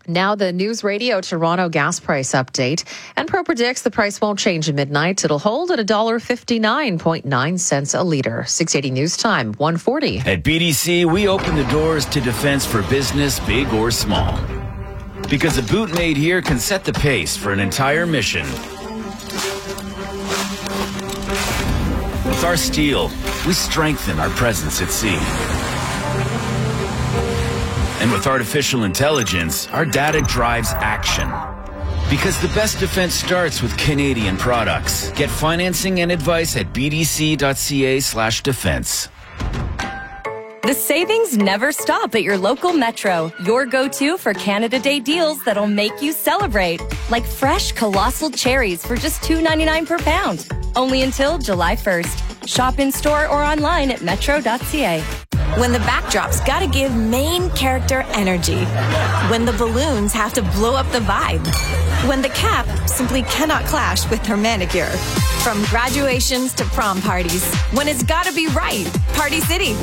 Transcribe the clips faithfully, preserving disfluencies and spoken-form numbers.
Now the News Radio Toronto gas price update. Enpro predicts the price won't change at midnight. It'll hold at one dollar fifty-nine point nine cents a litre. six eighty News Time, one forty. At B D C, we open the doors to defense for business, big or small. Because a boot made here can set the pace for an entire mission. With our steel, we strengthen our presence at sea. And with artificial intelligence, our data drives action. Because the best defense starts with Canadian products. Get financing and advice at bdc.ca slash defense. The savings never stop at your local Metro. Your go-to for Canada Day deals that'll make you celebrate. Like fresh colossal cherries for just two dollars and ninety-nine cents per pound. Only until July first. Shop in store or online at metro dot c a. When the backdrop's gotta give main character energy. When the balloons have to blow up the vibe. When the cap simply cannot clash with her manicure. From graduations to prom parties. When it's gotta be right. Party City.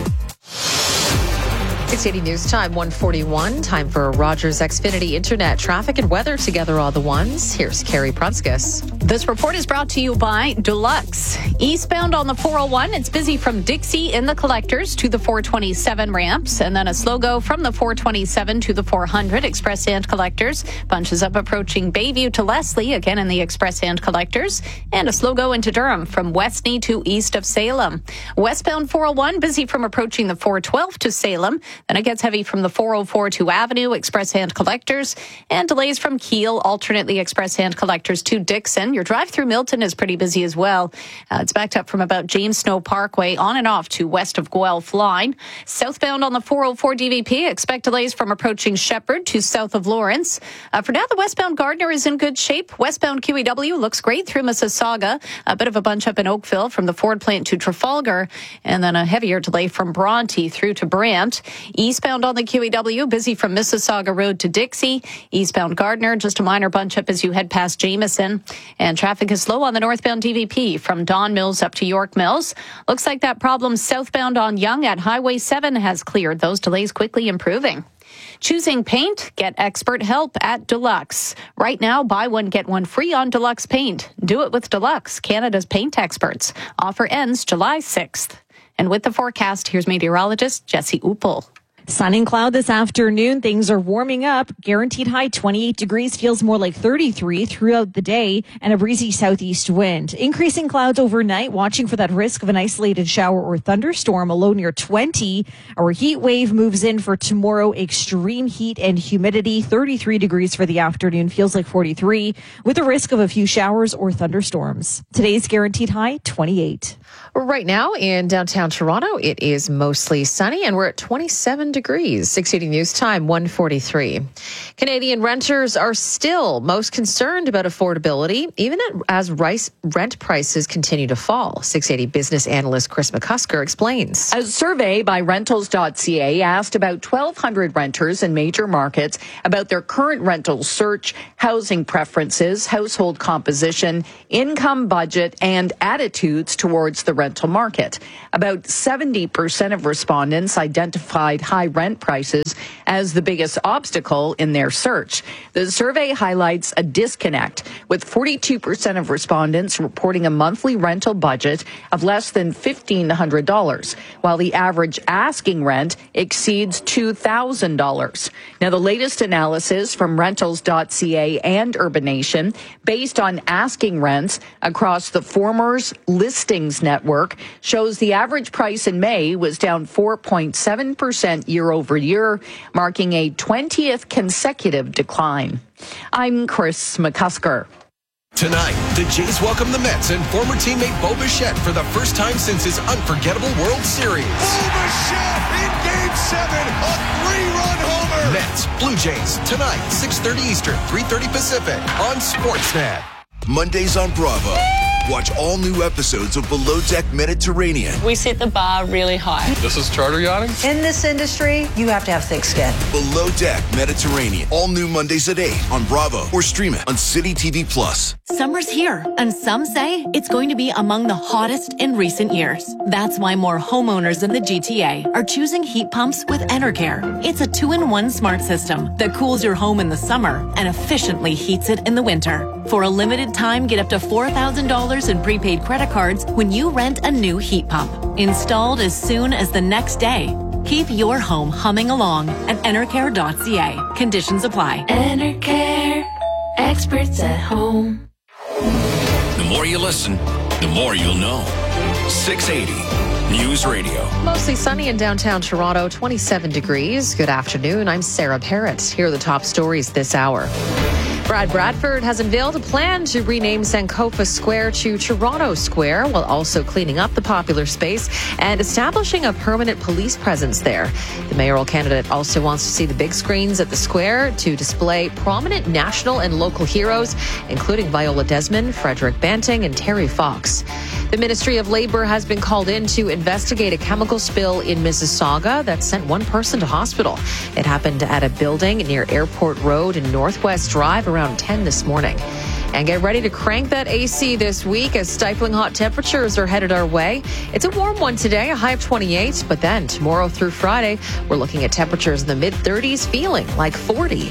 six eighty News Time, one forty-one. Time for Rogers Xfinity Internet traffic and weather together all the ones. Here's Carrie Prunskis. This report is brought to you by Deluxe. Eastbound on the four oh one, it's busy from Dixie in the collectors to the four twenty-seven ramps, and then a slow go from the four twenty-seven to the four hundred express and collectors. Bunches up approaching Bayview to Leslie, again in the express and collectors, and a slow go into Durham from Westney to east of Salem. Westbound four oh one, busy from approaching the four twelve to Salem. Then it gets heavy from the four oh four to Avenue, express and collectors, and delays from Keele, alternately express and collectors to Dixon. Your drive through Milton is pretty busy as well. Uh, it's backed up from about James Snow Parkway on and off to west of Guelph Line. Southbound on the four oh four D V P, expect delays from approaching Shepherd to south of Lawrence. Uh, for now, the westbound Gardner is in good shape. Westbound Q E W looks great through Mississauga. A bit of a bunch up in Oakville from the Ford plant to Trafalgar, and then a heavier delay from Bronte through to Brant. Eastbound on the Q E W, busy from Mississauga Road to Dixie. Eastbound Gardner, just a minor bunch up as you head past Jameson. And traffic is slow on the northbound D V P from Don Mills up to York Mills. Looks like that problem southbound on Yonge at Highway seven has cleared. Those delays quickly improving. Choosing paint? Get expert help at Deluxe. Right now, buy one, get one free on Deluxe paint. Do it with Deluxe, Canada's paint experts. Offer ends July sixth. And with the forecast, here's meteorologist Jesse Uppel. Sun and cloud this afternoon. Things are warming up. Guaranteed high twenty-eight degrees, feels more like thirty-three throughout the day, and a breezy southeast wind. Increasing clouds overnight, watching for that risk of an isolated shower or thunderstorm, a low near twenty. Our heat wave moves in for tomorrow. Extreme heat and humidity, thirty-three degrees for the afternoon, feels like forty-three, with a risk of a few showers or thunderstorms. Today's guaranteed high twenty-eight. Right now in downtown Toronto, it is mostly sunny and we're at twenty-seven degrees. six eighty News Time, one forty-three. Canadian renters are still most concerned about affordability, even as rice rent prices continue to fall. six eighty business analyst Chris McCusker explains. A survey by rentals dot c a asked about twelve hundred renters in major markets about their current rental search, housing preferences, household composition, income budget, and attitudes towards the rental market. About seventy percent of respondents identified high rent prices as the biggest obstacle in their search. The survey highlights a disconnect, with forty-two percent of respondents reporting a monthly rental budget of less than fifteen hundred dollars, while the average asking rent exceeds two thousand dollars. Now, the latest analysis from rentals dot c a and Urbanation, based on asking rents across the Formers Listings Network, shows the average price in May was down four point seven percent year over year, marking a twentieth consecutive decline. I'm Chris McCusker. Tonight, the Jays welcome the Mets and former teammate Bo Bichette for the first time since his unforgettable World Series. Bo Bichette in Game seven, a three-run homer. Mets, Blue Jays, tonight, six thirty Eastern, three thirty Pacific on Sportsnet. Mondays on Bravo. Watch all new episodes of Below Deck Mediterranean. We set the bar really high. This is charter yachting? In this industry, you have to have thick skin. Below Deck Mediterranean. All new Mondays at eight on Bravo or stream it on City T V Plus. Summer's here, and some say it's going to be among the hottest in recent years. That's why more homeowners in the G T A are choosing heat pumps with Enercare. It's a two-in-one smart system that cools your home in the summer and efficiently heats it in the winter. For a limited time, get up to four thousand dollars in prepaid credit cards when you rent a new heat pump. Installed as soon as the next day. Keep your home humming along at enercare dot c a. Conditions apply. Enercare. Experts at home. The more you listen, the more you'll know. six eighty News Radio. Mostly sunny in downtown Toronto, twenty-seven degrees. Good afternoon. I'm Sarah Parrott. Here are the top stories this hour. Brad Bradford has unveiled a plan to rename Sankofa Square to Toronto Square, while also cleaning up the popular space and establishing a permanent police presence there. The mayoral candidate also wants to see the big screens at the square to display prominent national and local heroes, including Viola Desmond, Frederick Banting, and Terry Fox. The Ministry of Labour has been called in to investigate a chemical spill in Mississauga that sent one person to hospital. It happened at a building near Airport Road and Northwest Drive around ten this morning. And get ready to crank that A C this week as stifling hot temperatures are headed our way. It's a warm one today, a high of twenty-eight, but then tomorrow through Friday, we're looking at temperatures in the mid thirties, feeling like forty.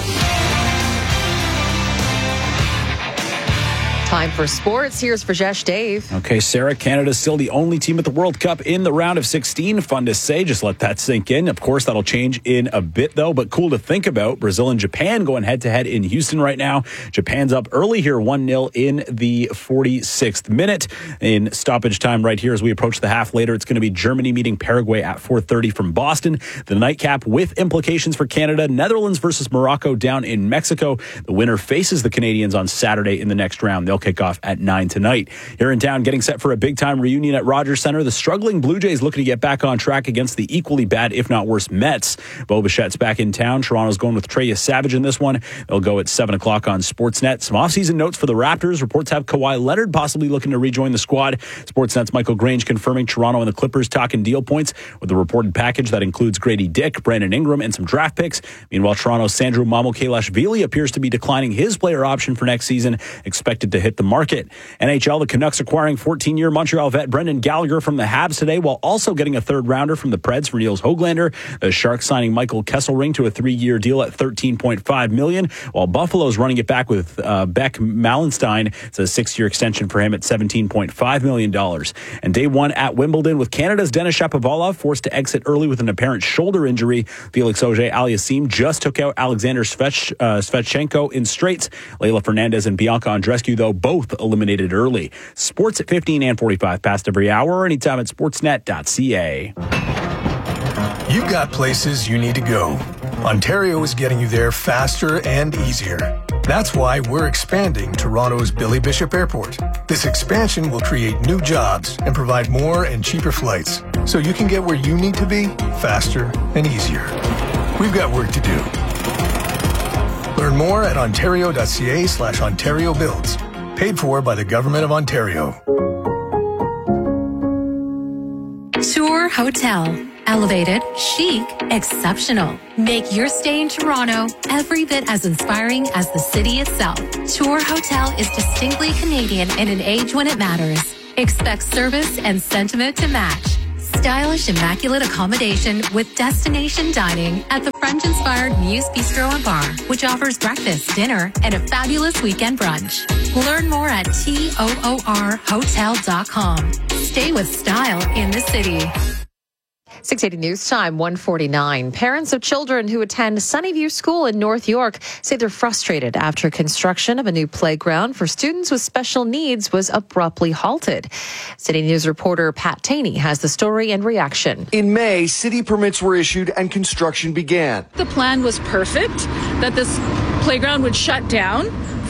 Time for sports. Here's Rajesh Dave. Okay, Sarah, Canada's still the only team at the World Cup in the round of sixteen. Fun to say. Just let that sink in. Of course, that'll change in a bit, though, but cool to think about. Brazil and Japan going head-to-head in Houston right now. Japan's up early here, one nil in the forty-sixth minute. In stoppage time right here as we approach the half later, it's going to be Germany meeting Paraguay at four thirty from Boston. The nightcap with implications for Canada. Netherlands versus Morocco down in Mexico. The winner faces the Canadians on Saturday in the next round. They'll kick off at nine tonight. Here in town, getting set for a big-time reunion at Rogers Centre. The struggling Blue Jays looking to get back on track against the equally bad, if not worse, Mets. Bo Bichette's back in town. Toronto's going with Trey Savage in this one. They'll go at seven o'clock on Sportsnet. Some off-season notes for the Raptors. Reports have Kawhi Leonard possibly looking to rejoin the squad. Sportsnet's Michael Grange confirming Toronto and the Clippers talking deal points with the reported package that includes Grady Dick, Brandon Ingram, and some draft picks. Meanwhile, Toronto's Sandro Mamukelashvili appears to be declining his player option for next season, expected to hit the market. N H L, the Canucks acquiring fourteen-year Montreal vet Brendan Gallagher from the Habs today, while also getting a third-rounder from the Preds for Niels Höglander. The Sharks signing Michael Kesselring to a three-year deal at thirteen point five million dollars, while Buffalo's running it back with uh, Beck Malenstein. It's a six-year extension for him at seventeen point five million dollars. And day one at Wimbledon with Canada's Denis Shapovalov forced to exit early with an apparent shoulder injury. Felix Auger-Aliassime just took out Alexander Svech, uh, Svechenko in straights. Leila Fernandez and Bianca Andreescu, though, both eliminated early. Sports at fifteen and forty-five past every hour, or anytime at sportsnet dot c a. You've got places you need to go. Ontario is getting you there faster and easier. That's why we're expanding Toronto's Billy Bishop Airport. This expansion will create new jobs and provide more and cheaper flights, so you can get where you need to be faster and easier. We've got work to do. Learn more at ontario dot c a slash Ontario Builds. Paid for by the Government of Ontario. Tour Hotel. Elevated, chic, exceptional. Make your stay in Toronto every bit as inspiring as the city itself. Tour Hotel is distinctly Canadian in an age when it matters. Expect service and sentiment to match. Stylish, immaculate accommodation with destination dining at the French-inspired Muse Bistro and Bar, which offers breakfast, dinner, and a fabulous weekend brunch. Learn more at toor hotel dot com. Stay with style in the city. six eighty News Time, one forty-nine. Parents of children who attend Sunnyview School in North York say they're frustrated after construction of a new playground for students with special needs was abruptly halted. City News reporter Pat Taney has the story and reaction. In May, city permits were issued and construction began. The plan was perfect, that this playground would shut down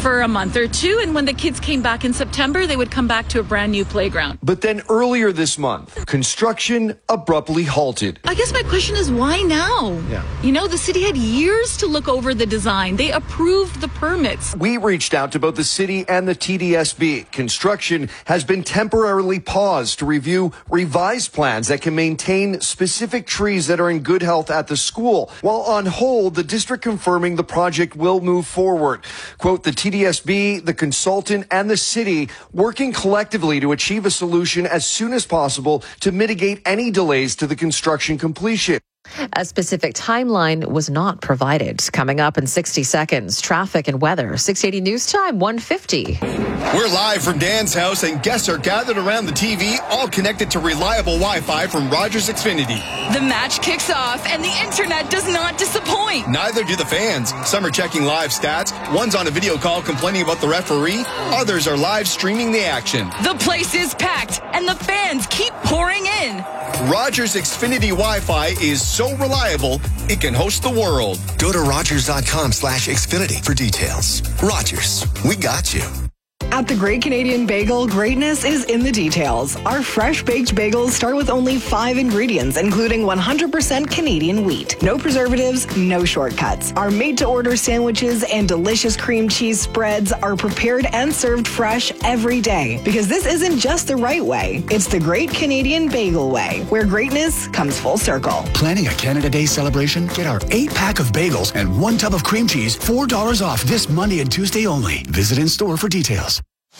for a month or two, and when the kids came back in September, they would come back to a brand new playground. But then earlier this month, construction abruptly halted. I guess my question is, why now? Yeah. You know, the city had years to look over the design. They approved the permits. We reached out to both the city and the T D S B. Construction has been temporarily paused to review revised plans that can maintain specific trees that are in good health at the school. While on hold, the district confirming the project will move forward. Quote, the T D S B, the consultant, and the city working collectively to achieve a solution as soon as possible to mitigate any delays to the construction completion. A specific timeline was not provided. Coming up in sixty seconds, traffic and weather. six eighty News Time, one fifty. We're live from Dan's house, and guests are gathered around the T V, all connected to reliable Wi-Fi from Rogers Xfinity. The match kicks off, and the internet does not disappoint. Neither do the fans. Some are checking live stats. One's on a video call complaining about the referee. Others are live streaming the action. The place is packed, and the fans keep pouring in. Rogers Xfinity Wi-Fi is so reliable, it can host the world. Go to Rogers.com slash Xfinity for details. Rogers, we got you. At the Great Canadian Bagel, greatness is in the details. Our fresh baked bagels start with only five ingredients, including one hundred percent Canadian wheat. No preservatives, no shortcuts. Our made-to-order sandwiches and delicious cream cheese spreads are prepared and served fresh every day. Because this isn't just the right way, it's the Great Canadian Bagel way, where greatness comes full circle. Planning a Canada Day celebration? Get our eight-pack of bagels and one tub of cream cheese, four dollars off this Monday and Tuesday only. Visit in-store for details.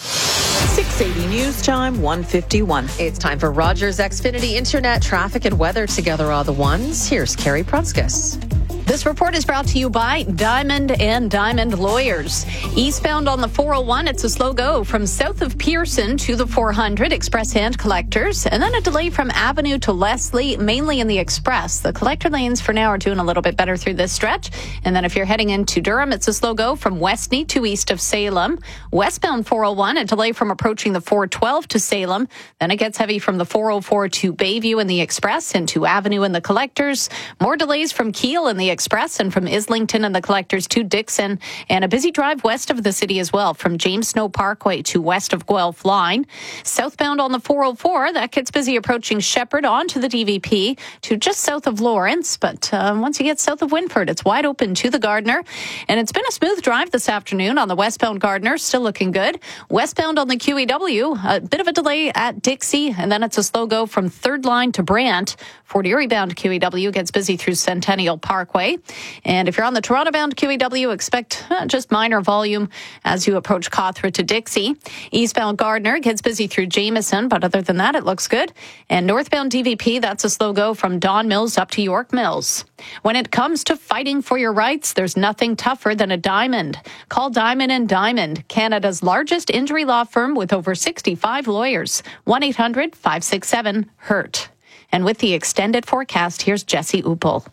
six eighty News Time, one fifty-one. It's time for Rogers Xfinity Internet, traffic and weather together are the ones. Here's Carrie Prunskis. This report is brought to you by Diamond and Diamond Lawyers. Eastbound on the four oh one, it's a slow go from south of Pearson to the four hundred, express hand collectors, and then a delay from Avenue to Leslie, mainly in the express. The collector lanes for now are doing a little bit better through this stretch. And then if you're heading into Durham, it's a slow go from Westney to east of Salem. Westbound four oh one, a delay from approaching the four twelve to Salem. Then it gets heavy from the four oh four to Bayview in the express, into Avenue in the collectors. More delays from Keele in the Express and from Islington and the collectors to Dixon, and a busy drive west of the city as well from James Snow Parkway to west of Guelph Line. Southbound on the four oh four, that gets busy approaching Shepherd onto the D V P to just south of Lawrence, but uh, once you get south of Winford, it's wide open to the Gardiner, and it's been a smooth drive this afternoon on the westbound Gardiner, still looking good. Westbound on the Q E W, a bit of a delay at Dixie, and then it's a slow go from Third Line to Brant. Fort Erie bound Q E W gets busy through Centennial Parkway. And if you're on the Toronto-bound Q E W, expect uh, just minor volume as you approach Cawthra to Dixie. Eastbound Gardiner gets busy through Jameson, but other than that, it looks good. And northbound D V P, that's a slow go from Don Mills up to York Mills. When it comes to fighting for your rights, there's nothing tougher than a diamond. Call Diamond and Diamond, Canada's largest injury law firm with over sixty-five lawyers. one eight hundred five six seven hurt. And with the extended forecast, here's Jesse Uppel.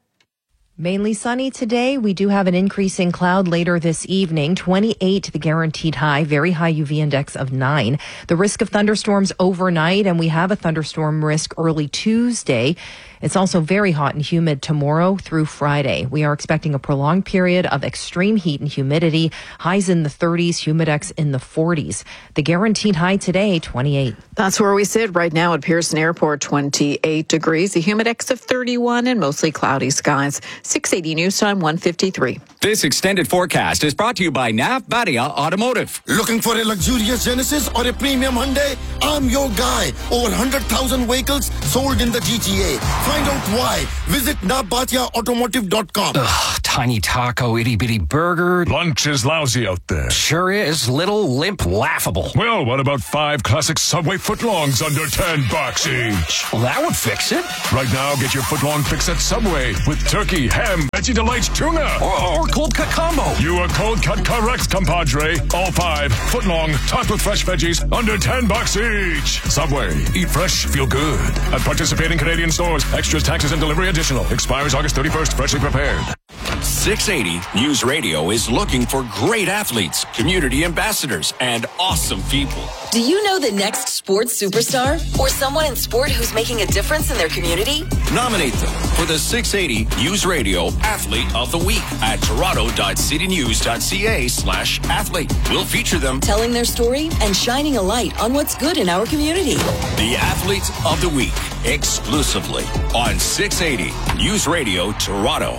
Mainly sunny today. We do have an increase in cloud later this evening. twenty-eight, the guaranteed high, very high U V index of nine. The risk of thunderstorms overnight, and we have a thunderstorm risk early Tuesday. It's also very hot and humid tomorrow through Friday. We are expecting a prolonged period of extreme heat and humidity. Highs in the thirties, humidex in the forties. The guaranteed high today, twenty-eight. That's where we sit right now at Pearson Airport, twenty-eight degrees. The humidex of thirty-one and mostly cloudy skies. six eighty News Time, one fifty-three. This extended forecast is brought to you by Nav Badia Automotive. Looking for a luxurious Genesis or a premium Hyundai? I'm your guy. Over one hundred thousand vehicles sold in the G T A. Find out why. Visit nav badia automotive dot com. Ugh, tiny taco, itty bitty burger. Lunch is lousy out there. Sure is. Little, limp, laughable. Well, what about five classic Subway footlongs under ten bucks each? Well, that would fix it. Right now, get your footlong fix at Subway with turkey, ham, veggie delights, tuna. Or, or cold cut combo. You are cold cut correct, compadre. All five footlong, topped with fresh veggies, under ten bucks each. Subway. Eat fresh, feel good. At participating Canadian stores, extras, taxes, and delivery additional. Expires August thirty-first. Freshly prepared. six eighty News Radio is looking for great athletes, community ambassadors, and awesome people. Do you know the next sports superstar? Or someone in sport who's making a difference in their community? Nominate them for the six eighty News Radio Athlete of the Week at toronto.citynews.ca slash athlete. We'll feature them telling their story and shining a light on what's good in our community. The Athlete of the Week, exclusively on six eighty News Radio Toronto.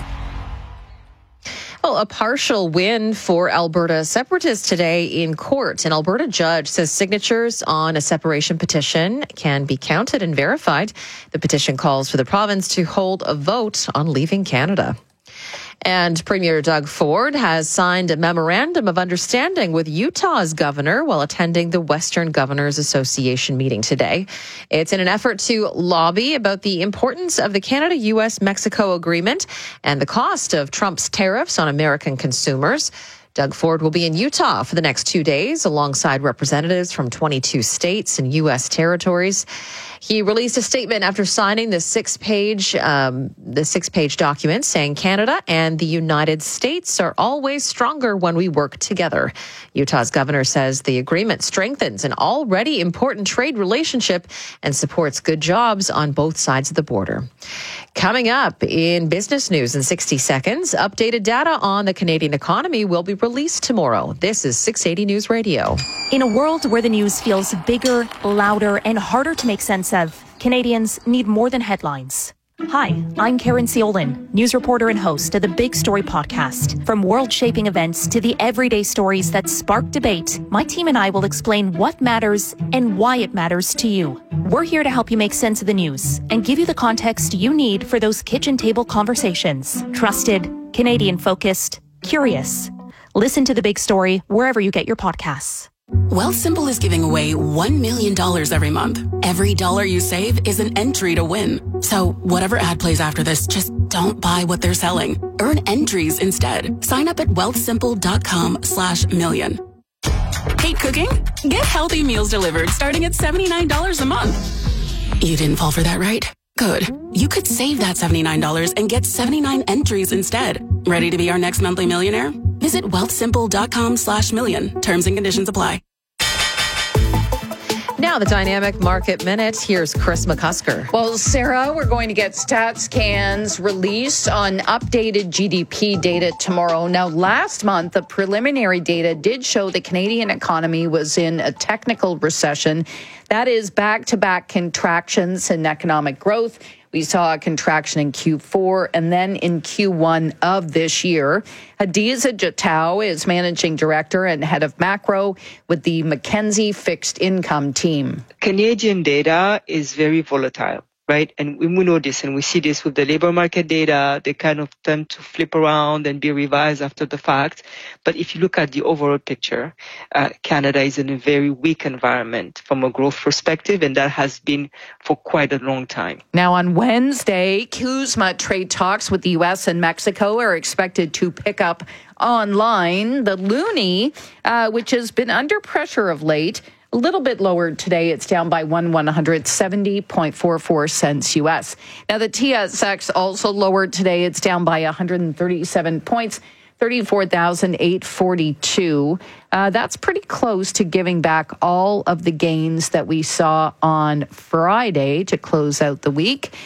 Well, a partial win for Alberta separatists today in court. An Alberta judge says signatures on a separation petition can be counted and verified. The petition calls for the province to hold a vote on leaving Canada. And Premier Doug Ford has signed a memorandum of understanding with Utah's governor while attending the Western Governors Association meeting today. It's in an effort to lobby about the importance of the Canada-U S Mexico agreement and the cost of Trump's tariffs on American consumers. Doug Ford will be in Utah for the next two days alongside representatives from twenty-two states and U S territories. He released a statement after signing the six-page um, the six-page document saying Canada and the United States are always stronger when we work together. Utah's governor says the agreement strengthens an already important trade relationship and supports good jobs on both sides of the border. Coming up in business news in sixty seconds, updated data on the Canadian economy will be released tomorrow. This is six eighty News Radio. In a world where the news feels bigger, louder, and harder to make sense of, Canadians need more than headlines. Hi, I'm Karen Ciolin, news reporter and host of the Big Story podcast. From world-shaping events to the everyday stories that spark debate, my team and I will explain what matters and why it matters to you. We're here to help you make sense of the news and give you the context you need for those kitchen table conversations. Trusted, Canadian-focused, curious. Listen to The Big Story wherever you get your podcasts. Wealthsimple is giving away one million dollars every month. Every dollar you save is an entry to win. So whatever ad plays after this, just don't buy what they're selling. Earn entries instead. Sign up at wealthsimple.com slash million. Hate cooking? Get healthy meals delivered starting at seventy-nine dollars a month. You didn't fall for that, right? Good. You could save that seventy-nine dollars and get seventy-nine entries instead. Ready to be our next monthly millionaire? Visit wealthsimple.com slash million. Terms and conditions apply. Now the Dynamic Market Minute. Here's Chris McCusker. Well, Sarah, we're going to get StatsCan's release on updated G D P data tomorrow. Now, last month, the preliminary data did show the Canadian economy was in a technical recession. That is back-to-back contractions in economic growth. We saw a contraction in Q four and then in Q one of this year. Hadiza Jatau is managing director and head of macro with the McKinsey Fixed Income team. Canadian data is very volatile, right? And we know this, and we see this with the labor market data. They kind of tend to flip around and be revised after the fact. But if you look at the overall picture, uh, Canada is in a very weak environment from a growth perspective, and that has been for quite a long time. Now, on Wednesday, CUSMA trade talks with the U S and Mexico are expected to pick up online. The loonie, uh, which has been under pressure of late, a little bit lowered today. It's down by one one hundred seventy point four four cents U S. Now, the T S X also lowered today. It's down by one hundred thirty-seven points, thirty-four thousand eight hundred forty-two. Uh, that's pretty close to giving back all of the gains that we saw on Friday to close out the week.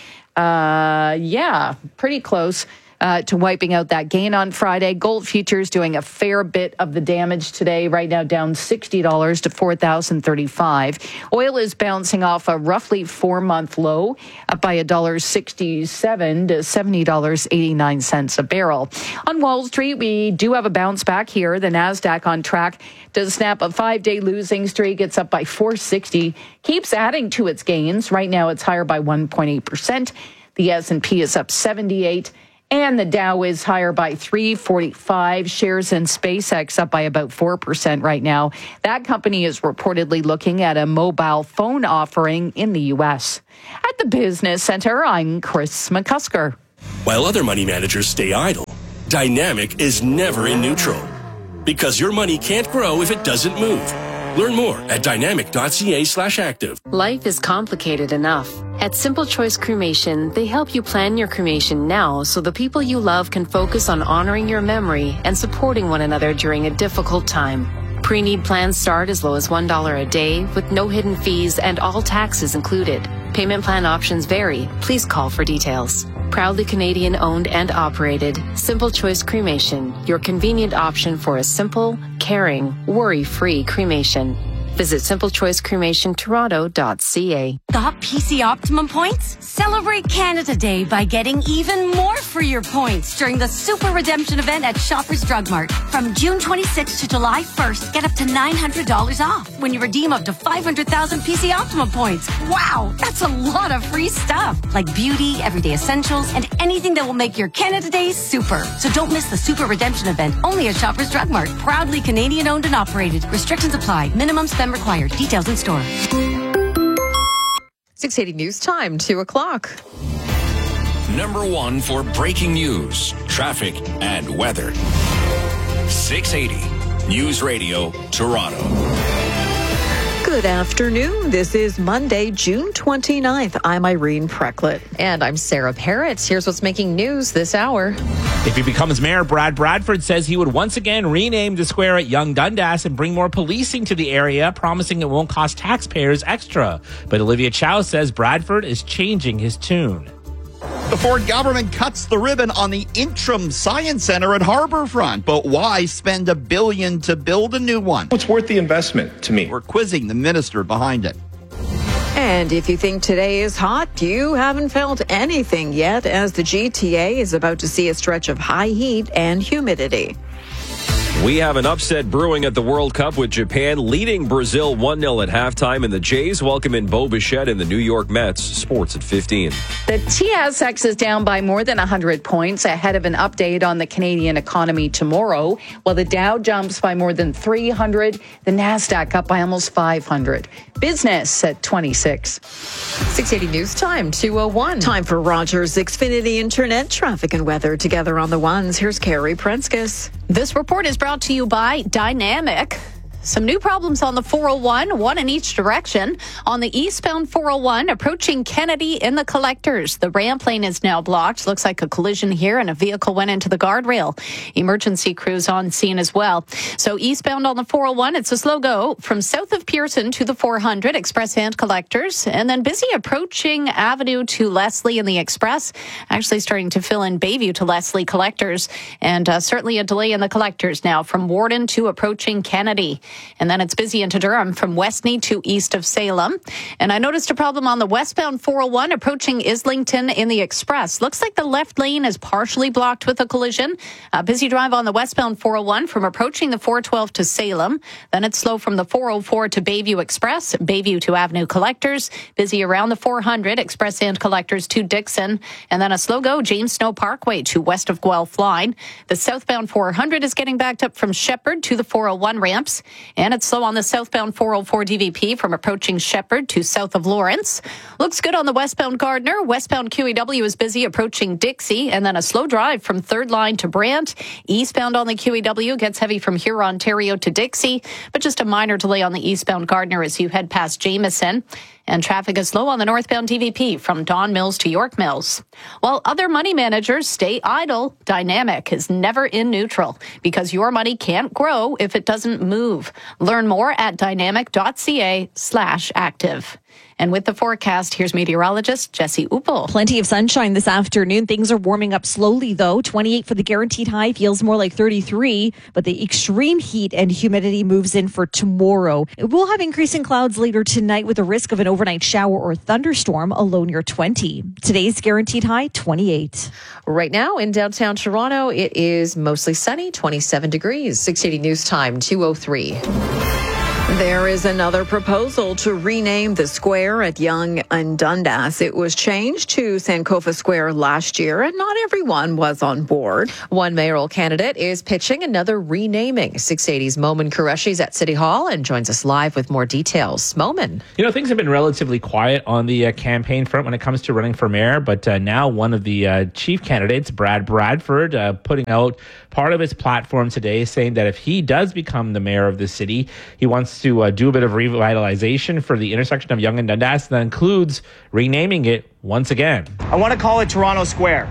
Uh, yeah, pretty close. Uh, to wiping out that gain on Friday. Gold futures doing a fair bit of the damage today, right now down sixty dollars to four thousand thirty-five dollars. Oil is bouncing off a roughly four-month low, up by one dollar sixty-seven to seventy dollars and eighty-nine cents a barrel. On Wall Street, we do have a bounce back here. The NASDAQ on track to snap a five-day losing streak. It's up by four sixty, keeps adding to its gains. Right now, it's higher by one point eight percent. The S and P is up seventy-eight. And the Dow is higher by three forty-five. Shares in SpaceX up by about four percent right now. That company is reportedly looking at a mobile phone offering in the U S. At the Business Center, I'm Chris McCusker. While other money managers stay idle, Dynamic is never in neutral. Because your money can't grow if it doesn't move. Learn more at dynamic.ca slash active. Life is complicated enough. At Simple Choice Cremation, they help you plan your cremation now so the people you love can focus on honoring your memory and supporting one another during a difficult time. Pre-need plans start as low as one dollar a day with no hidden fees and all taxes included. Payment plan options vary. Please call for details. Proudly Canadian owned and operated, Simple Choice Cremation, your convenient option for a simple, caring, worry-free cremation. Visit simple choice cremation toronto dot c a. Got P C Optimum points? Celebrate Canada Day by getting even more for your points during the Super Redemption event at Shoppers Drug Mart. From June twenty-sixth to July first, get up to nine hundred dollars off when you redeem up to five hundred thousand P C Optimum points. Wow, that's a lot of free stuff, like beauty, everyday essentials, and anything that will make your Canada Day super. So don't miss the Super Redemption event, only at Shoppers Drug Mart. Proudly Canadian owned and operated. Restrictions apply. Minimum spend required. Details in store. six eighty News Time, two o'clock. Number one for breaking news, traffic, and weather. six eighty News Radio, Toronto. Good afternoon. This is Monday, June twenty-ninth. I'm Irene Precklett. And I'm Sarah Parrott. Here's what's making news this hour. If he becomes mayor, Brad Bradford says he would once again rename the square at Yonge Dundas and bring more policing to the area, promising it won't cost taxpayers extra. But Olivia Chow says Bradford is changing his tune. The Ford government cuts the ribbon on the interim science center at Harbourfront. But why spend a billion to build a new one? What's worth the investment to me? We're quizzing the minister behind it. And if you think today is hot, you haven't felt anything yet, as the G T A is about to see a stretch of high heat and humidity. We have an upset brewing at the World Cup with Japan leading Brazil one nil at halftime, and the Jays welcome in Bo Bichette and the New York Mets. Sports at fifteen. The T S X is down by more than one hundred points ahead of an update on the Canadian economy tomorrow, while the Dow jumps by more than three hundred, the NASDAQ up by almost five hundred. Business at twenty-six. six eighty News Time, two oh one. Time for Rogers Xfinity Internet traffic and weather together on the ones. Here's Carrie Prenskus. This report is brought to you by Dynamic. Some new problems on the four oh one, one in each direction. On the eastbound four oh one, approaching Kennedy in the collectors. The ramp lane is now blocked. Looks like a collision here, and a vehicle went into the guardrail. Emergency crews on scene as well. So eastbound on the four oh one, it's a slow go from south of Pearson to the four hundred, express and collectors. And then busy approaching Avenue to Leslie in the express. Actually starting to fill in Bayview to Leslie collectors. And uh, certainly a delay in the collectors now from Warden to approaching Kennedy. And then it's busy into Durham from Westney to east of Salem. And I noticed a problem on the westbound four oh one approaching Islington in the express. Looks like the left lane is partially blocked with a collision. A busy drive on the westbound four oh one from approaching the four twelve to Salem. Then it's slow from the four oh four to Bayview Express, Bayview to Avenue Collectors. Busy around the four hundred, express and collectors to Dixon. And then a slow go James Snow Parkway to west of Guelph Line. The southbound four hundred is getting backed up from Shepherd to the four oh one ramps. And it's slow on the southbound four oh four D V P from approaching Shepherd to south of Lawrence. Looks good on the westbound Gardner. Westbound Q E W is busy approaching Dixie. And then a slow drive from third line to Brant. Eastbound on the Q E W gets heavy from Huron, Ontario to Dixie. But just a minor delay on the eastbound Gardner as you head past Jameson. And traffic is slow on the northbound D V P from Don Mills to York Mills. While other money managers stay idle, Dynamic is never in neutral because your money can't grow if it doesn't move. Learn more at dynamic.ca slash active. And with the forecast, here's meteorologist Jesse Uppel. Plenty of sunshine this afternoon. Things are warming up slowly, though. twenty-eight for the guaranteed high, feels more like thirty-three. But the extreme heat and humidity moves in for tomorrow. We'll have increasing clouds later tonight with a risk of an overnight shower or thunderstorm, a low near twenty. Today's guaranteed high, twenty-eight. Right now in downtown Toronto, it is mostly sunny, twenty-seven degrees. six eighty News Time, two oh three. There is another proposal to rename the square at Yonge and Dundas. It was changed to Sankofa Square last year, and not everyone was on board. One mayoral candidate is pitching another renaming. six eighty's Momin Qureshi is at City Hall and joins us live with more details. Momin. You know, things have been relatively quiet on the uh, campaign front when it comes to running for mayor, but uh, now one of the uh, chief candidates, Brad Bradford, uh, putting out part of his platform today saying that if he does become the mayor of the city, he wants to to uh, do a bit of revitalization for the intersection of Yonge and Dundas. That includes renaming it once again. I want to call it Toronto Square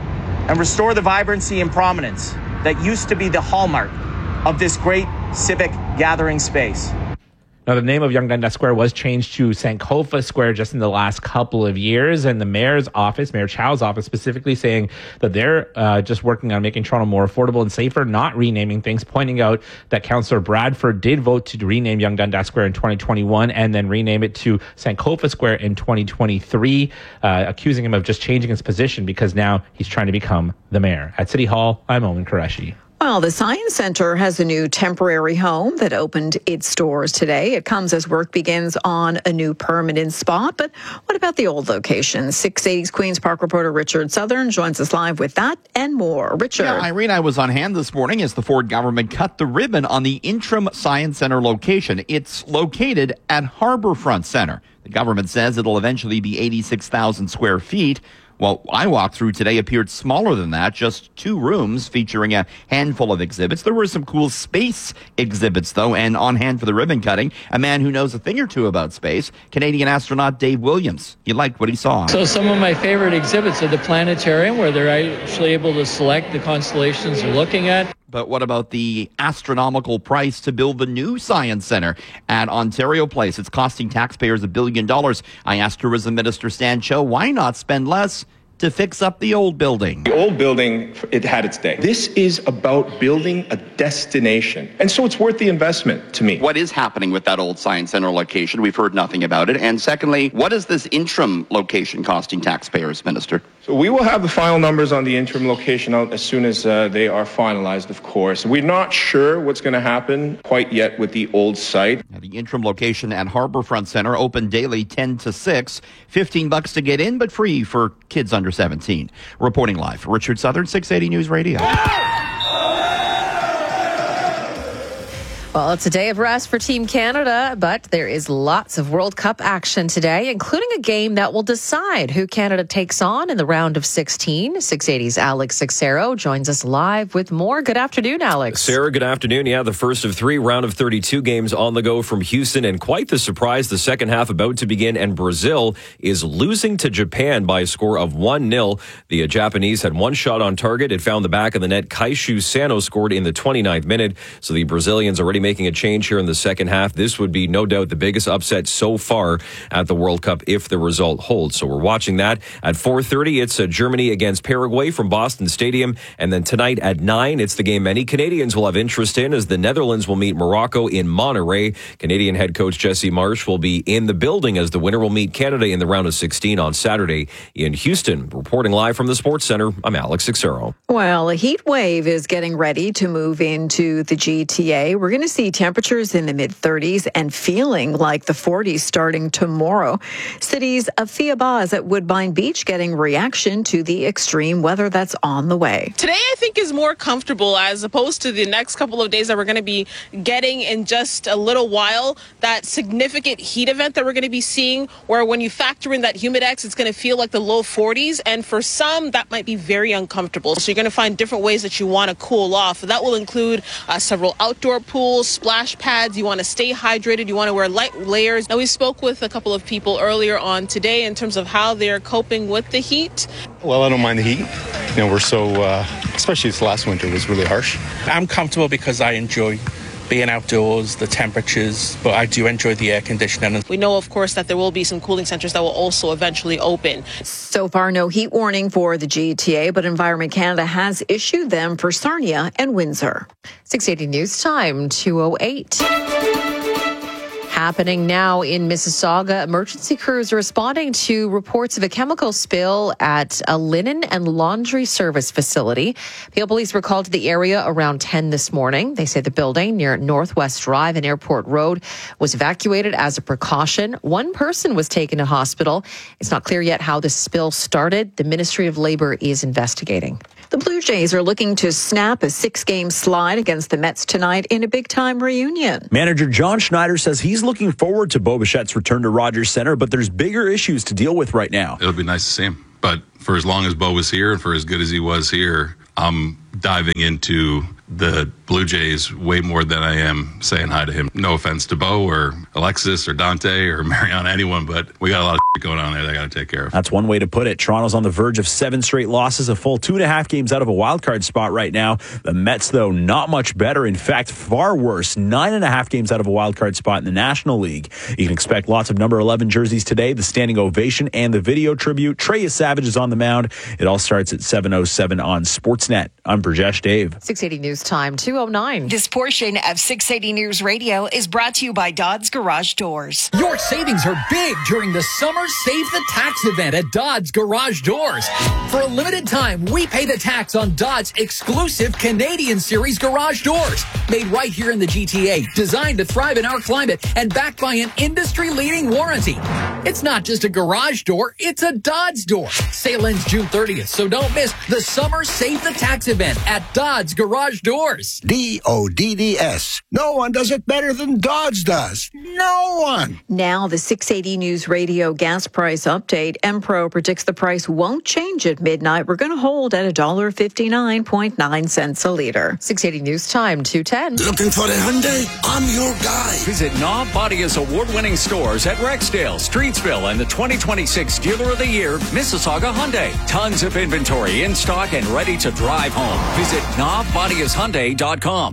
and restore the vibrancy and prominence that used to be the hallmark of this great civic gathering space. Now, the name of Yonge Dundas Square was changed to Sankofa Square just in the last couple of years, and the mayor's office, Mayor Chow's office, specifically saying that they're uh, just working on making Toronto more affordable and safer, not renaming things, pointing out that Councillor Bradford did vote to rename Yonge Dundas Square in twenty twenty-one and then rename it to Sankofa Square in twenty twenty-three, uh, accusing him of just changing his position because now he's trying to become the mayor. At City Hall, I'm Owen Qureshi. Well, the Science Center has a new temporary home that opened its doors today. It comes as work begins on a new permanent spot. But what about the old location? six eighty's Queen's Park reporter Richard Southern joins us live with that and more. Richard. Yeah, Irene, I was on hand this morning as the Ford government cut the ribbon on the interim Science Center location. It's located at Harbourfront Center. The government says it'll eventually be eighty-six thousand square feet. Well, I walked through today appeared smaller than that, just two rooms featuring a handful of exhibits. There were some cool space exhibits, though, and on hand for the ribbon cutting, a man who knows a thing or two about space, Canadian astronaut Dave Williams. He liked what he saw. So some of my favorite exhibits are the planetarium, where they're actually able to select the constellations they're looking at. But what about the astronomical price to build the new Science Center at Ontario Place? It's costing taxpayers a billion dollars. I asked Tourism Minister Stan Cho, why not spend less to fix up the old building? The old building, it had its day. This is about building a destination. And so it's worth the investment to me. What is happening with that old Science Center location? We've heard nothing about it. And secondly, what is this interim location costing taxpayers, Minister? So we will have the final numbers on the interim location out as soon as uh, they are finalized, of course. We're not sure what's going to happen quite yet with the old site. Now, the interim location at Harbourfront Center open daily ten to six. fifteen bucks to get in, but free for kids under seventeen. Reporting live, Richard Southern, six eighty News Radio. Well, it's a day of rest for Team Canada, but there is lots of World Cup action today, including a game that will decide who Canada takes on in the round of sixteen. six eighty's Alex Sixero joins us live with more. Good afternoon, Alex. Sarah, good afternoon. Yeah, the first of three round of thirty-two games on the go from Houston, and quite the surprise, the second half about to begin, and Brazil is losing to Japan by a score of one nil. The uh, Japanese had one shot on target. It found the back of the net. Kaishu Sano scored in the twenty-ninth minute, so the Brazilians already making a change here in the second half. This would be no doubt the biggest upset so far at the World Cup if the result holds. So we're watching that. At four thirty, it's uh, Germany against Paraguay from Boston Stadium. And then tonight at nine, it's the game many Canadians will have interest in as the Netherlands will meet Morocco in Monterrey. Canadian head coach Jesse Marsch will be in the building as the winner will meet Canada in the round of sixteen on Saturday in Houston. Reporting live from the Sports Center, I'm Alex Sixero. Well, a heat wave is getting ready to move into the G T A. We're going to see temperatures in the mid thirties and feeling like the forties starting tomorrow. Cities of Fiabaz at Woodbine Beach getting reaction to the extreme weather that's on the way. Today, I think, is more comfortable as opposed to the next couple of days that we're going to be getting in just a little while. That significant heat event that we're going to be seeing, where when you factor in that humidex, it's going to feel like the low forties. And for some, that might be very uncomfortable. So you're going to find different ways that you want to cool off. That will include uh, several outdoor pools, splash pads. You want to stay hydrated. You want to wear light layers. Now, we spoke with a couple of people earlier on today in terms of how they're coping with the heat. Well, I don't mind the heat. You know, we're so, uh, especially this last winter was really harsh. I'm comfortable because I enjoy being outdoors, the temperatures, but I do enjoy the air conditioning. We know, of course, that there will be some cooling centers that will also eventually open. So far, no heat warning for the G T A, but Environment Canada has issued them for Sarnia and Windsor. six eighty News Time, two oh eight. Happening now in Mississauga, emergency crews are responding to reports of a chemical spill at a linen and laundry service facility. Peel Police were called to the area around ten this morning. They say the building near Northwest Drive and Airport Road was evacuated as a precaution. One person was taken to hospital. It's not clear yet how the spill started. The Ministry of Labour is investigating. The Blue Jays are looking to snap a six-game slide against the Mets tonight in a big-time reunion. Manager John Schneider says he's looking forward to Bo Bichette's return to Rogers Centre, but there's bigger issues to deal with right now. It'll be nice to see him, but for as long as Bo was here and for as good as he was here, I'm diving into the Blue Jays way more than I am saying hi to him. No offense to Bo or Alexis or Dante or Mariana, anyone, but we got a lot of shit going on there that I got to take care of. That's one way to put it. Toronto's on the verge of seven straight losses, a full two and a half games out of a wild card spot right now. The Mets, though, not much better. In fact, far worse, nine and a half games out of a wild card spot in the National League. You can expect lots of number eleven jerseys today, the standing ovation and the video tribute. Trey Savage is on the mound. It all starts at seven oh seven on Sportsnet. I'm Brajesh Dave. six eighty News Time, two oh nine. This portion of six eighty News Radio is brought to you by Dodds Garage Doors. Your savings are big during the Summer Save the Tax event at Dodds Garage Doors. For a limited time, we pay the tax on Dodds' exclusive Canadian Series garage doors. Made right here in the G T A, designed to thrive in our climate, and backed by an industry-leading warranty. It's not just a garage door, it's a Dodds door. Sale ends June thirtieth, so don't miss the Summer Save the Tax event at Dodds Garage Doors. D O D D S. No one does it better than Dodds does. No one. Now, the six eighty News Radio gas price update. Empro predicts the price won't change at midnight. We're going to hold at one dollar fifty-nine point nine cents a liter. six eighty News Time, two ten. Looking for a Hyundai? I'm your guy. Visit Knob Bodia's award-winning stores at Rexdale, Streetsville, and the twenty twenty-six Dealer of the Year, Mississauga Hyundai. Tons of inventory in stock and ready to drive home. Visit knob bodias hyundai dot com.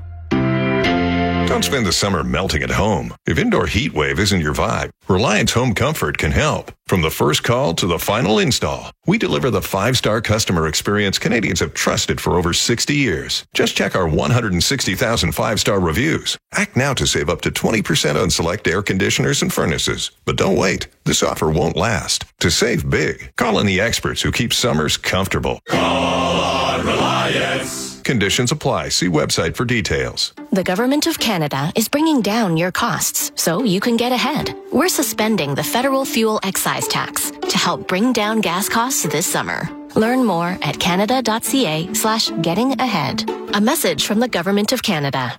Don't spend the summer melting at home. If indoor heat wave isn't your vibe, Reliance Home Comfort can help. From the first call to the final install, we deliver the five-star customer experience Canadians have trusted for over sixty years. Just check our one hundred sixty thousand five-star reviews. Act now to save up to twenty percent on select air conditioners and furnaces. But don't wait. This offer won't last. To save big, call in the experts who keep summers comfortable. Call on Reliance. Conditions apply. See website for details. The Government of Canada is bringing down your costs so you can get ahead. We're suspending the federal fuel excise tax to help bring down gas costs this summer. Learn more at canada.ca slash getting ahead. A message from the Government of Canada.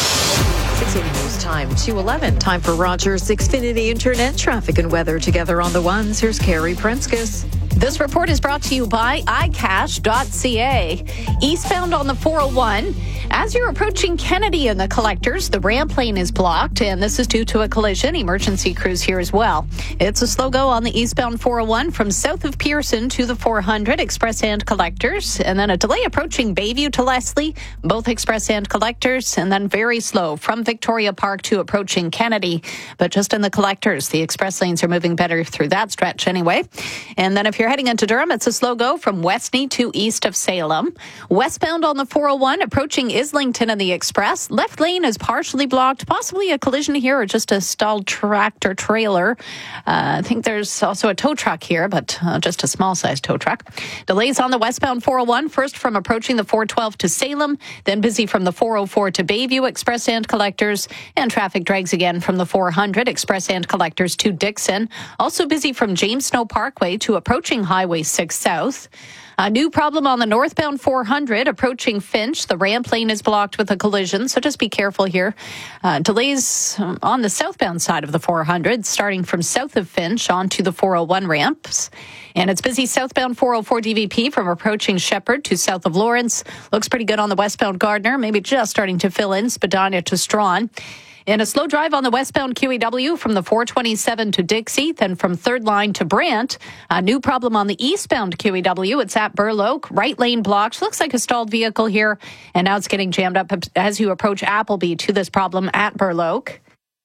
six eighty News Time, two eleven. Time for Rogers Xfinity Internet traffic and weather together on the ones. Here's Carrie Prenskus. This report is brought to you by i cash dot c a. Eastbound on the four oh one. As you're approaching Kennedy and the collectors, the ramp lane is blocked, and this is due to a collision. Emergency crews here as well. It's a slow go on the eastbound four oh one from south of Pearson to the four hundred, express and collectors, and then a delay approaching Bayview to Leslie, both express and collectors, and then very slow from Victoria Park to approaching Kennedy. But just in the collectors, the express lanes are moving better through that stretch anyway. And then if you're heading into Durham, it's a slow go from Westney to east of Salem. Westbound on the four oh one, approaching Islington and the Express. Left lane is partially blocked, possibly a collision here or just a stalled tractor trailer. Uh, I think there's also a tow truck here, but uh, just a small-sized tow truck. Delays on the westbound four oh one, first from approaching the four twelve to Salem, then busy from the four oh four to Bayview, express and collectors, and traffic drags again from the four hundred, express and collectors to Dixon. Also busy from James Snow Parkway to approaching Highway six South. A new problem on the northbound four hundred approaching Finch. The ramp lane is blocked with a collision, so just be careful here. Uh, delays on the southbound side of the four hundred, starting from south of Finch onto the four oh one ramps. And it's busy southbound four oh four D V P from approaching Shepherd to south of Lawrence. Looks pretty good on the westbound Gardner, maybe just starting to fill in Spadina to Strawn. And a slow drive on the westbound Q E W from the four twenty-seven to Dixie, then from third line to Brant. A new problem on the eastbound Q E W. It's at Burloak. Right lane blocked. Looks like a stalled vehicle here. And now it's getting jammed up as you approach Appleby to this problem at Burloak.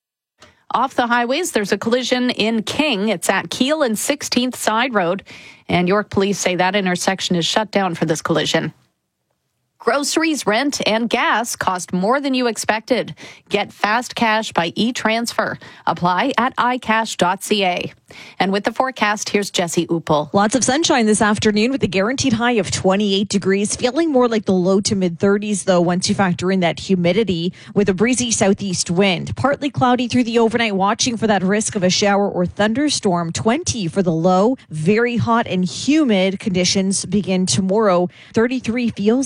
Off the highways, there's a collision in King. It's at Keel and sixteenth Side Road. And York police say that intersection is shut down for this collision. Groceries, rent, and gas cost more than you expected. Get fast cash by e-transfer. Apply at i cash dot c a. And with the forecast, here's Jesse Uppel. Lots of sunshine this afternoon with a guaranteed high of twenty-eight degrees. Feeling more like the low to mid thirties, though, once you factor in that humidity with a breezy southeast wind. Partly cloudy through the overnight, watching for that risk of a shower or thunderstorm. twenty for the low. Very hot and humid conditions begin tomorrow. thirty-three feels like forty.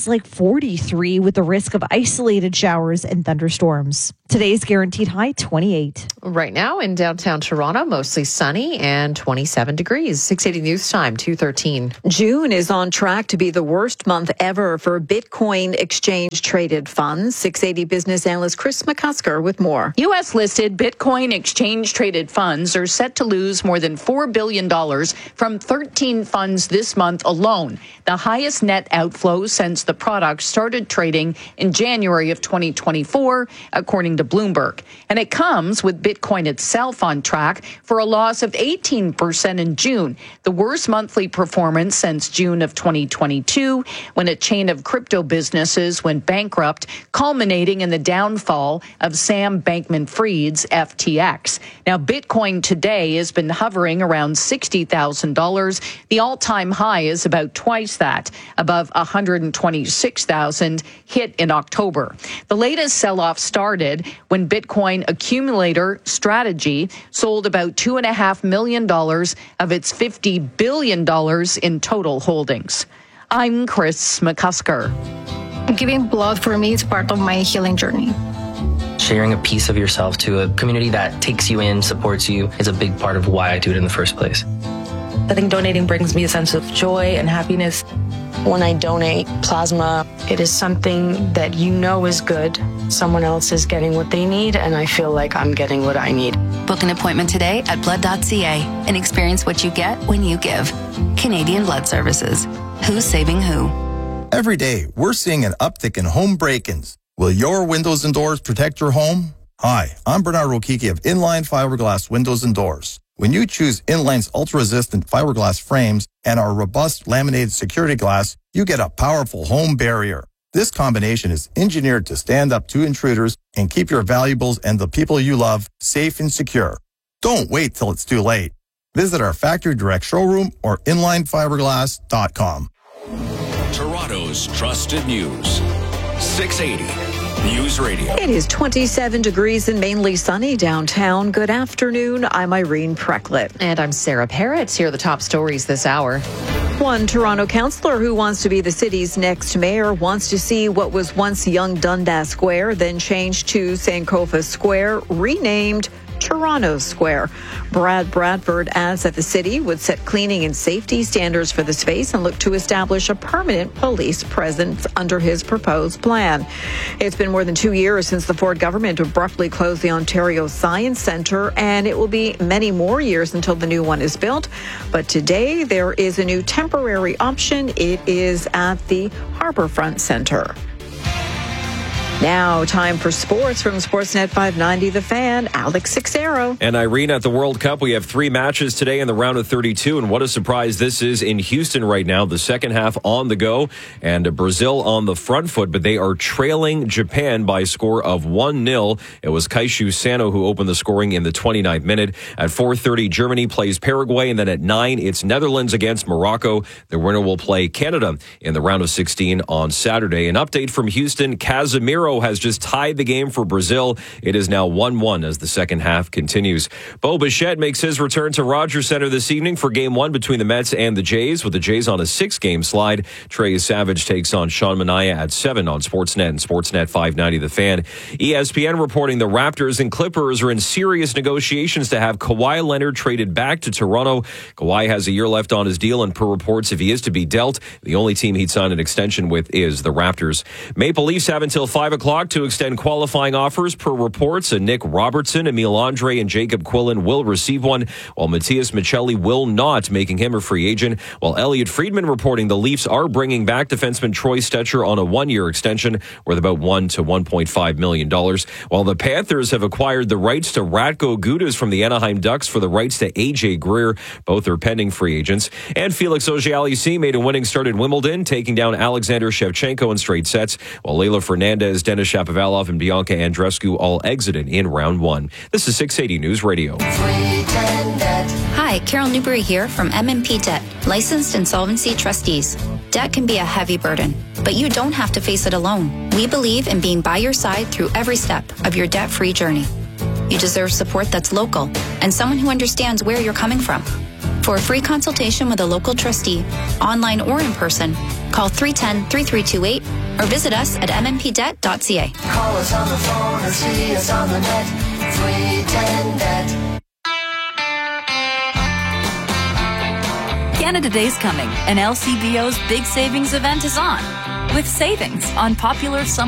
forty-three with the risk of isolated showers and thunderstorms. Today's guaranteed high, twenty-eight. Right now in downtown Toronto, mostly sunny and twenty-seven degrees. six eighty News Time, two thirteen. June is on track to be the worst month ever for Bitcoin exchange-traded funds. six eighty business analyst Chris McCusker with more. U S-listed Bitcoin exchange-traded funds are set to lose more than four billion dollars from thirteen funds this month alone, the highest net outflow since the product started trading in January of twenty twenty-four, according to Bloomberg. And it comes with Bitcoin itself on track for a loss of eighteen percent in June, the worst monthly performance since June of twenty twenty-two, when a chain of crypto businesses went bankrupt, culminating in the downfall of Sam Bankman-Fried's F T X. Now, Bitcoin today has been hovering around sixty thousand dollars. The all-time high is about twice that, above one hundred twenty-six thousand dollars, hit in October. The latest sell-off started when Bitcoin accumulator Strategy sold about two point five million dollars of its fifty billion dollars in total holdings. I'm Chris McCusker. Giving blood for me is part of my healing journey. Sharing a piece of yourself to a community that takes you in, supports you, is a big part of why I do it in the first place. I think donating brings me a sense of joy and happiness. When I donate plasma, it is something that you know is good. Someone else is getting what they need, and I feel like I'm getting what I need. Book an appointment today at blood dot c a and experience what you get when you give. Canadian Blood Services. Who's saving who? Every day, we're seeing an uptick in home break-ins. Will your windows and doors protect your home? Hi, I'm Bernard Rokiki of Inline Fiberglass Windows and Doors. When you choose Inline's ultra-resistant fiberglass frames and our robust laminated security glass, you get a powerful home barrier. This combination is engineered to stand up to intruders and keep your valuables and the people you love safe and secure. Don't wait till it's too late. Visit our factory direct showroom or inline fiberglass dot com. Toronto's trusted news. six eighty News Radio. It is twenty-seven degrees and mainly sunny downtown. Good afternoon. I'm Irene Precklett. And I'm Sarah Parrott. Here are the top stories this hour. One Toronto councillor who wants to be the city's next mayor wants to see what was once Young Dundas Square, then changed to Sankofa Square, renamed Toronto Square. Brad Bradford adds that the city would set cleaning and safety standards for the space and look to establish a permanent police presence under his proposed plan. It's been more than two years since the Ford government abruptly closed the Ontario Science Centre, and it will be many more years until the new one is built. But today there is a new temporary option. It is at the Harbourfront Centre. Now, time for sports from Sportsnet five ninety The Fan, Alex Sixero. And Irene, at the World Cup, we have three matches today in the round of thirty-two. And what a surprise this is in Houston right now. The second half on the go, and Brazil on the front foot, but they are trailing Japan by a score of one nil. It was Kaishu Sano who opened the scoring in the twenty-ninth minute. At four thirty, Germany plays Paraguay, and then at nine, it's Netherlands against Morocco. The winner will play Canada in the round of sixteen on Saturday. An update from Houston, Casemiro has just tied the game for Brazil. It is now one one as the second half continues. Bo Bichette makes his return to Rogers Centre this evening for game one between the Mets and the Jays, with the Jays on a six-game slide. Trey Savage takes on Sean Manaea at seven on Sportsnet and Sportsnet five ninety The Fan. E S P N reporting the Raptors and Clippers are in serious negotiations to have Kawhi Leonard traded back to Toronto. Kawhi has a year left on his deal, and per reports, if he is to be dealt, the only team he'd sign an extension with is the Raptors. Maple Leafs have until five o'clock to extend qualifying offers. Per reports, and Nick Robertson, Emile Andre, and Jacob Quillen will receive one, while Matthias Michelli will not, making him a free agent. While Elliot Friedman reporting the Leafs are bringing back defenseman Troy Stetcher on a one-year extension worth about one to one point five million dollars. While the Panthers have acquired the rights to Ratko Gudas from the Anaheim Ducks for the rights to A J Greer. Both are pending free agents. And Felix Auger-Aliassime made a winning start at Wimbledon, taking down Alexander Shevchenko in straight sets, while Leylah Fernandez, Denis Shapovalov, and Bianca Andreescu all exited in round one. This is six eighty News Radio. Hi, Carol Newberry here from M and P Debt, licensed insolvency trustees. Debt can be a heavy burden, but you don't have to face it alone. We believe in being by your side through every step of your debt-free journey. You deserve support that's local and someone who understands where you're coming from. For a free consultation with a local trustee, online or in person, Call three one zero, three three two eight or visit us at m m p debt dot c a. Call us on the phone or see us on the net. three ten debt. Canada Day's coming, and L C B O's big savings event is on. With savings on popular summer